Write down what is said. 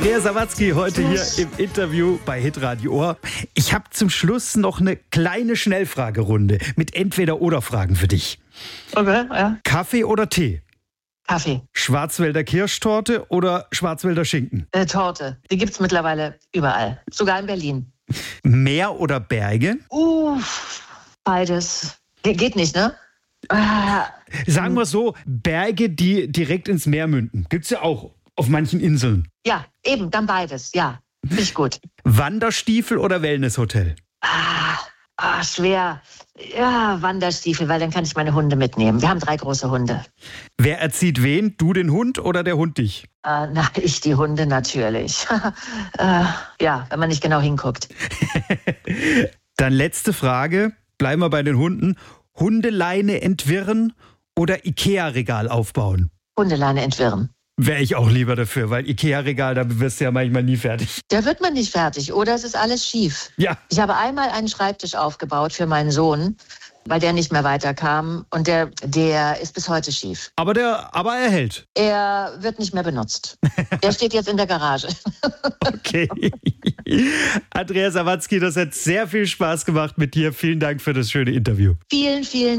Andrea Sawatzki heute hier im Interview bei Hitradio Ohr. Ich habe zum Schluss noch eine kleine Schnellfragerunde mit Entweder-oder-Fragen für dich. Okay, ja. Kaffee oder Tee? Kaffee. Schwarzwälder Kirschtorte oder Schwarzwälder Schinken? Torte. Die gibt's mittlerweile überall. Sogar in Berlin. Meer oder Berge? Beides. Geht nicht, ne? Sagen wir so, Berge, die direkt ins Meer münden. Gibt's ja auch auf manchen Inseln. Ja, eben, dann beides. Ja, finde ich gut. Wanderstiefel oder Wellnesshotel? Schwer. Ja, Wanderstiefel, weil dann kann ich meine Hunde mitnehmen. Wir haben 3 große Hunde. Wer erzieht wen? Du den Hund oder der Hund dich? Ich die Hunde natürlich. Ja, wenn man nicht genau hinguckt. Dann letzte Frage. Bleiben wir bei den Hunden. Hundeleine entwirren oder Ikea-Regal aufbauen? Hundeleine entwirren. Wäre ich auch lieber dafür, weil Ikea-Regal, da wirst du ja manchmal nie fertig. Da wird man nicht fertig oder es ist alles schief. Ja. Ich habe einmal einen Schreibtisch aufgebaut für meinen Sohn, weil der nicht mehr weiterkam und der ist bis heute schief. Aber er hält. Er wird nicht mehr benutzt. Der steht jetzt in der Garage. Okay. Andrea Sawatzki, das hat sehr viel Spaß gemacht mit dir. Vielen Dank für das schöne Interview. Vielen, vielen